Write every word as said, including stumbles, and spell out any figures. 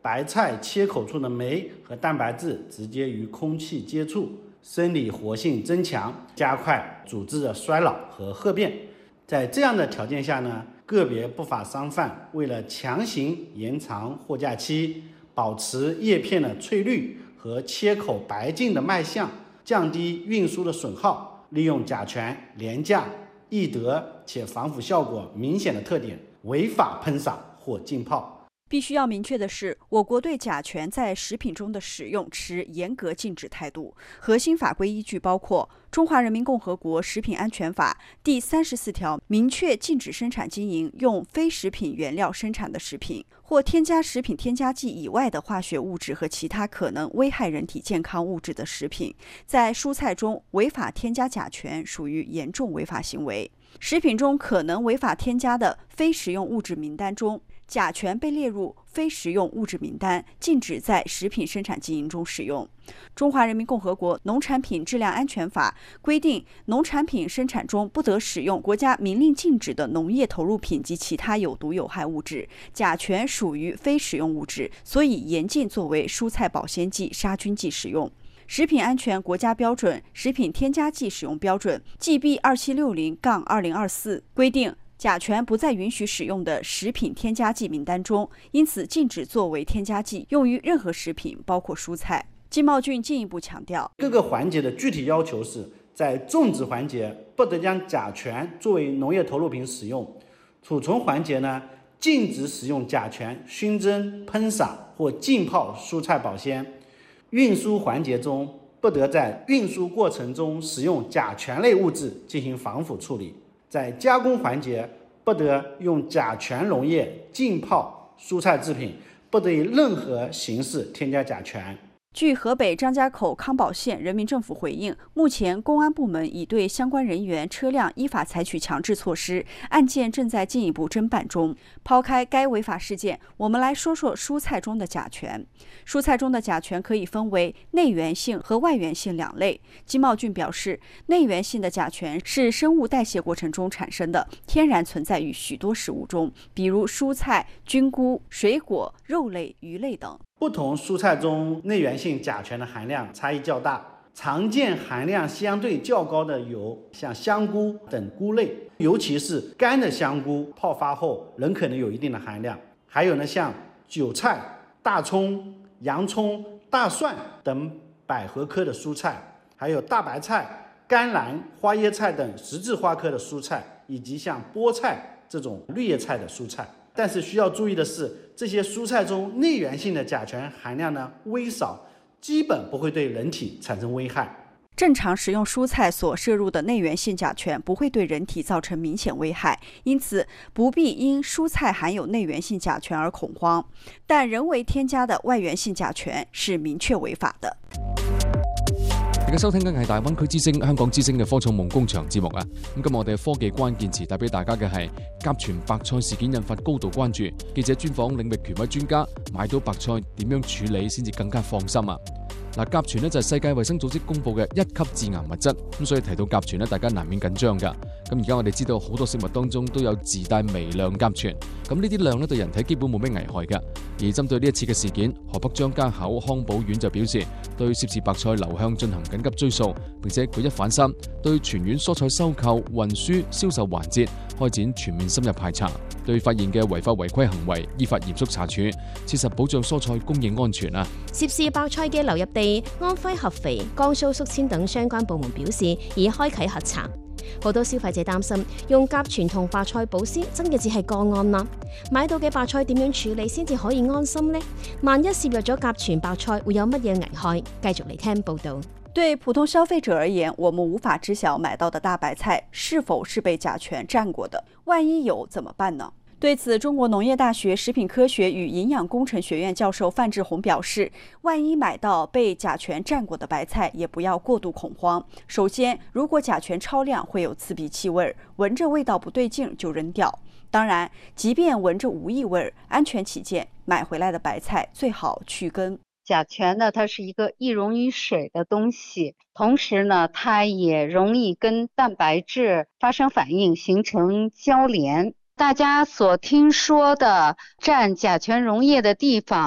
白菜切口处的酶和蛋白质直接与空气接触，生理活性增强，加快组织的衰老和褐变。在这样的条件下呢，个别不法商贩为了强行延长货架期，保持叶片的翠绿和切口白净的卖相，降低运输的损耗，利用甲醛廉价、易得且防腐效果明显的特点，违法喷洒或浸泡。 必须要明确的是，我国对甲醛在食品中的使用持严格禁止态度。核心法规依据包括《中华人民共和国食品安全法》第三十四条，明确禁止生产经营用非食品原料生产的食品，或添加食品添加剂以外的化学物质和其他可能危害人体健康物质的食品。在蔬菜中违法添加甲醛属于严重违法行为。食品中可能违法添加的非食用物质名单中，甲醛被列入非食用物质名单，禁止在食品生产经营中使用。中华人民共和国农产品质量安全法规定，农产品生产中不得使用国家明令禁止的农业投入品及其他有毒有害物质，甲醛属于非食用物质，所以严禁作为蔬菜保鲜剂、杀菌剂使用。食品安全国家标准《食品添加剂使用标准》 G B 二七六零二零二四 规定，甲醛不在允许使用的食品添加剂名单中，因此禁止作为添加剂用于任何食品，包括蔬菜。金茂俊进一步强调， 各个环节的具体要求是，在种植环节不得将甲醛作为农业投入品使用；储存环节呢，禁止使用甲醛熏蒸、喷洒或浸泡蔬菜保鲜；运输环节中不得在运输过程中使用甲醛类物质进行防腐处理；在加工环节不得用甲醛溶液浸泡蔬菜制品，不得以任何形式添加甲醛。 据河北张家口康保县人民政府回应，目前公安部门已对相关人员、车辆依法采取强制措施，案件正在进一步侦办中。抛开该违法事件，我们来说说蔬菜中的甲醛。蔬菜中的甲醛可以分为内源性和外源性两类。金茂俊表示，内源性的甲醛是生物代谢过程中产生的，天然存在于许多食物中，比如蔬菜、菌菇、水果、肉类、鱼类等。 不同蔬菜中内源性甲醛的含量差异较大，常见含量相对较高的有像香菇等菇类，尤其是干的香菇泡发后仍可能有一定的含量。还有呢，像韭菜、大葱、洋葱、大蒜等百合科的蔬菜，还有大白菜、甘蓝、花椰菜等十字花科的蔬菜，以及像菠菜这种绿叶菜的蔬菜。但是需要注意的是，这些蔬菜中内源性的甲醛含量呢微少，基本不会对人体产生危害。 正常食用蔬菜所摄入的内源性甲醛不会对人体造成明显危害，因此不必因蔬菜含有内源性甲醛而恐慌。但人为添加的外源性甲醛是明確違法的。 而家收聽緊係大灣區之聲、香港之聲嘅科創夢工場節目啊！咁今日我哋嘅科技關鍵詞帶俾大家嘅係甲醛白菜事件引發高度關注，記者專訪領域權威專家，買到白菜點樣處理先至更加放心啊！嗱，甲醛咧就係世界衛生組織公布嘅一級致癌物質，咁所以提到甲醛咧，大家難免緊張㗎。咁而家我哋知道好多食物當中都有自帶微量甲醛，咁呢啲量咧對人體基本冇咩危害㗎。而針對呢一次嘅事件，河北張家口康寶苑就表示，對涉事白菜流向進行緊急追訴，並且舉一反三，對全縣蔬菜收購、運輸、銷售環節開展全面深入排查，對發現嘅違法違規行為依法嚴肅查處，切實保障蔬菜供應安全啊！ 涉事白菜嘅流入地安徽合肥、江蘇宿遷等相關部門表示，已開啓核查。好多消費者擔心用甲醛同白菜保鮮真嘅只係個案啦，買到嘅白菜點樣處理先至可以安心呢？萬一攝入咗甲醛，白菜會有乜嘢危害？繼續嚟聽報導。 對普通消費者而言，我們無法知曉買到的大白菜是否是被甲醛蘸過的，萬一有怎麼辦呢？對此，中國農業大學食品科學與營養工程學院教授范志紅表示，萬一買到被甲醛蘸過的白菜，也不要過度恐慌。首先，如果甲醛超量會有刺鼻氣味，聞着味道不對勁就扔掉。當然，即便聞着無異味，安全起見，買回來的白菜最好去根。 甲醛呢，它是一個易溶於水的東西，同時呢，它也容易跟蛋白質發生反應，形成交聯。大家所聽說的蘸甲醛溶液的地方